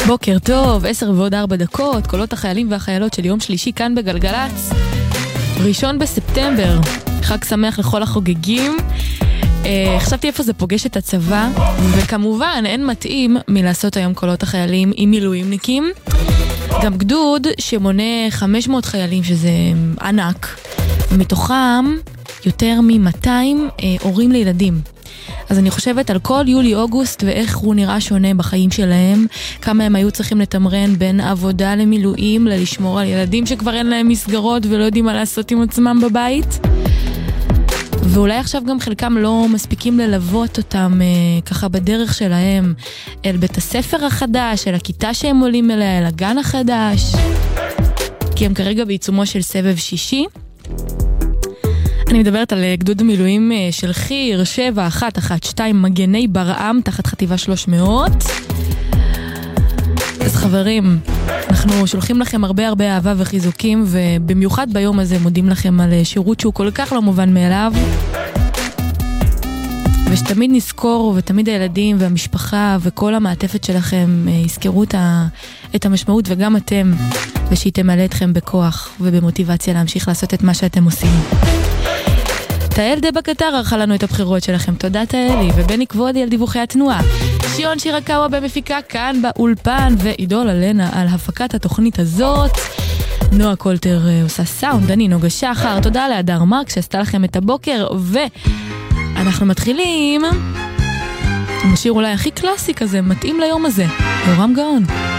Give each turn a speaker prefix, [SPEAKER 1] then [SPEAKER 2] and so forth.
[SPEAKER 1] בוקר טוב, 10:04, קולות החיילים והחיילות של יום שלישי כאן בגלגלץ. 1 בספטמבר, חג שמח לכל החוגגים. חשבתי איפה זה פוגש את הצבא, וכמובן אין מתאים מלעשות היום קולות החיילים עם מילואימניקים. גם גדוד שמונה 500 חיילים, שזה ענק, ומתוכם יותר מ-200 הורים לילדים. אז אני חושבת על כל יולי-אוגוסט ואיך הוא נראה שונה בחיים שלהם, כמה הם היו צריכים לתמרן בין עבודה למילואים, ללשמור על ילדים שכבר אין להם מסגרות ולא יודעים מה לעשות עם עצמם בבית. ואולי עכשיו גם חלקם לא מספיקים ללוות אותם ככה בדרך שלהם אל בית הספר החדש, אל הכיתה שהם עולים אליה, אל הגן החדש, כי הם כרגע בעיצומו של סבב שישי. אני מדברת על גדוד המילואים של חיר 7112 מגני ברעם תחת חטיבה 300. אז חברים, אנחנו שולחים לכם הרבה אהבה וחיזוקים, ובמיוחד ביום הזה מודים לכם על שירות שהוא כל כך לא מובן מאליו, ושתמיד נזכור, ותמיד הילדים והמשפחה וכל המעטפת שלכם יזכרו את המשמעות, וגם אתם, ושהיא תמלא אתכם בכוח ובמוטיבציה להמשיך לעשות את מה שאתם עושים. תאל דבה קטר ערכה לנו את הבחירות שלכם, תודה תאלי, ובני כבודי על דיווחי התנועה, שיון שירקאווה במפיקה כאן באולפן, ועידול אלנה על הפקת התוכנית הזאת. נועה קולטר עושה סאונד, אני נוגה שחר, תודה להדר מרק שעשתה לכם את הבוקר, ואנחנו מתחילים עם השיר אולי הכי קלאסי כזה, מתאים ליום הזה, יורם גאון.